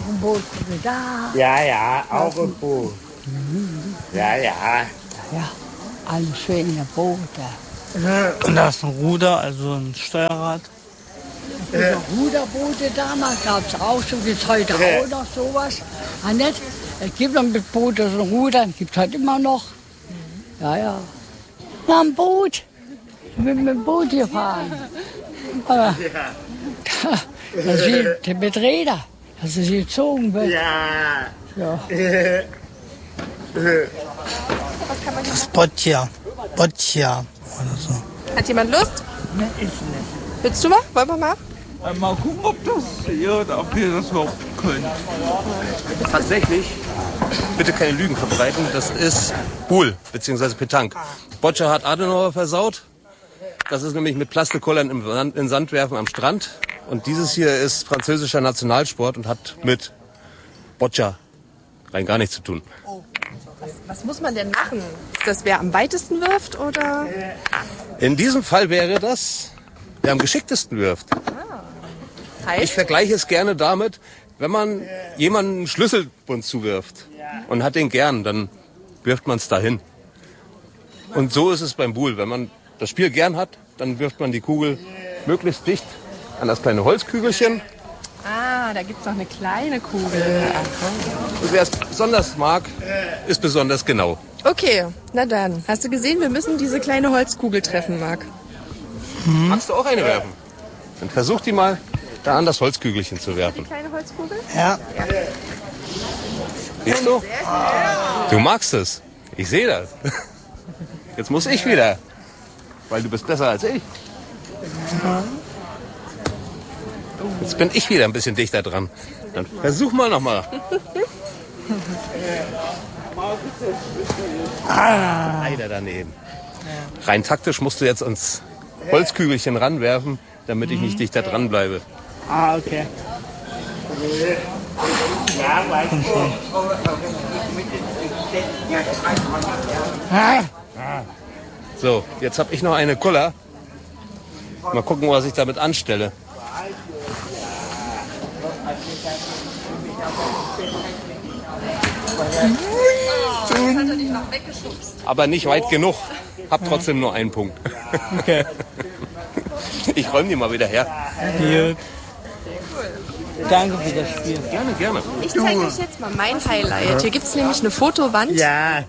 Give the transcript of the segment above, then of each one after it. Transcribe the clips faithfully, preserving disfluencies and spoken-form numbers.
Auf dem Boot da. Ja, ja, auch im Boot. Mhm. Ja, ja. Ja, alles schön in der Boot da. Und da ist ein Ruder, also ein Steuerrad. Diese Ruderboote damals gab es auch schon, gibt es heute auch noch sowas. Ah, nicht? Es gibt noch mit Boote so Rudern, gibt es heute immer noch. Ja, ja. Na, ein Boot. Ich bin mit dem Boot gefahren. Aber da, das ist mit Rädern, dass es gezogen wird. Ja. Ja. Das Boccia. Boccia oder so. Hat jemand Lust? Ne, ich nicht. Willst du mal? Wollen wir mal? Mal gucken, ob das hier, ob wir das überhaupt können. Tatsächlich, bitte keine Lügen verbreiten, das ist Boule bzw. Petanque. Boccia hat Adenauer versaut. Das ist nämlich mit Plastikkullern im Sand, in Sand werfen am Strand. Und dieses hier ist französischer Nationalsport und hat mit Boccia rein gar nichts zu tun. Was, was muss man denn machen? Ist das, wer am weitesten wirft oder? In diesem Fall wäre das, wer am geschicktesten wirft. Heißt? Ich vergleiche es gerne damit, wenn man jemanden einen Schlüsselbund zuwirft und hat den gern, dann wirft man es dahin. Und so ist es beim Boule. Wenn man das Spiel gern hat, dann wirft man die Kugel möglichst dicht an das kleine Holzkügelchen. Ah, da gibt es noch eine kleine Kugel. Und wer es besonders mag, ist besonders genau. Okay, na dann. Hast du gesehen, wir müssen diese kleine Holzkugel treffen, Marc. Hm. Magst du auch eine werfen? Dann versuch die mal da an das Holzkügelchen zu werfen. Die kleine Holzkugel? Ja. Ja. Siehst du? Du magst es. Ich sehe das. Jetzt muss ich wieder. Weil du bist besser als ich. Jetzt bin ich wieder ein bisschen dichter dran. Dann versuch mal nochmal. Ah, leider daneben. Rein taktisch musst du jetzt ans Holzkügelchen ranwerfen, damit ich nicht dichter dran bleibe. Ah, okay. So, jetzt habe ich noch eine Kuller. Mal gucken, was ich damit anstelle. Aber nicht weit genug. Hab trotzdem nur einen Punkt. Okay. Ich räume die mal wieder her. Hier. Danke für das Spiel. Gerne, gerne. Ich zeige euch jetzt mal mein Highlight. Hier gibt es nämlich eine Fotowand. Ja.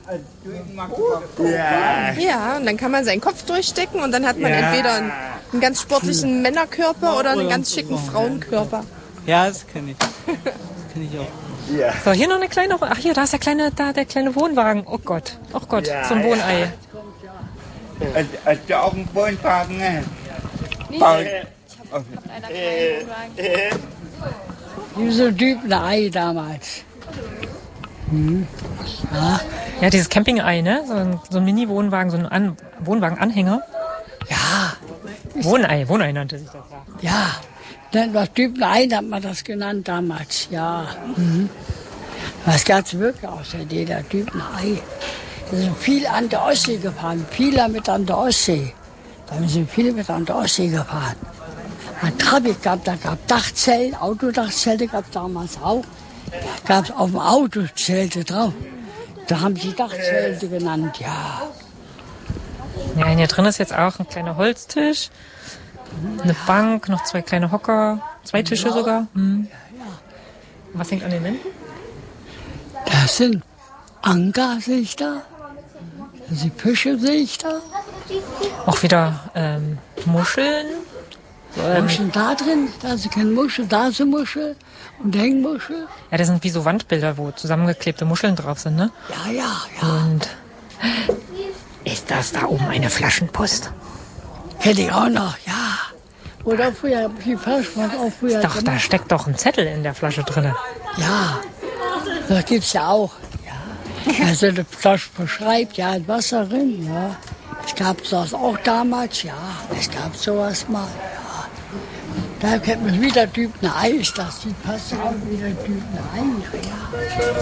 Ja. Ja, und dann kann man seinen Kopf durchstecken und dann hat man Ja. entweder einen, einen ganz sportlichen Männerkörper oder einen ganz schicken Frauenkörper. Ja, das kenne ich. Das kenne ich auch. Ja. So, hier noch eine kleine. Ach, hier, da ist der kleine, da der kleine Wohnwagen. Oh Gott, oh Gott, Ja, so ein Wohnei. Hast, hast du auch einen Wohnwagen? Ne? Nee, Paul. Diese Typen Ei damals. Hm. Ja. Ja, dieses Camping-Ei, ne? So ein, so ein Mini-Wohnwagen, so ein An Wohnwagen-Anhänger. Ja. Wohnei, Wohnei nannte sich das ja. Ja. Dann das Typen-Ei hat man das genannt damals, ja. Mhm. Das gab es wirklich außer der Typen-Ei. Wir sind viel an der Ostsee gefahren, viele mit an der Ostsee. Da sind viele mit an der Ostsee gefahren. Ein Trabi gab, da gab Dachzelte, Autodachzelte gab es damals auch. Da gab es auf dem Auto Zelte drauf. Da haben sie Dachzelte genannt, ja. Ja, und hier drin ist jetzt auch ein kleiner Holztisch, eine Bank, noch zwei kleine Hocker, zwei Tische sogar. Hm. Was hängt an den Wänden? Das sind Anker, sehe ich da. Das sind Fische, sehe ich da. Auch wieder ähm, Muscheln. Ähm, Muscheln da drin, da ist keine Muschel, da ist eine Muschel und Hängmuschel. ja, das sind wie so Wandbilder, wo zusammengeklebte Muscheln drauf sind, ne? Ja, ja, ja. Und ist das da oben eine Flaschenpost? Hätte ich auch noch, ja. Oder früher, viel Flaschenpost auch früher. Doch, da steckt doch ein Zettel in der Flasche drin. Ja, das gibt's ja auch. Ja. Also eine Flasche beschreibt, ja, ein Wasser drin, ja. Es gab sowas auch damals, ja. Es gab sowas mal, ja. Da kennt man wieder Typen Eis, das sieht passt auch wieder Typen Eis, ja.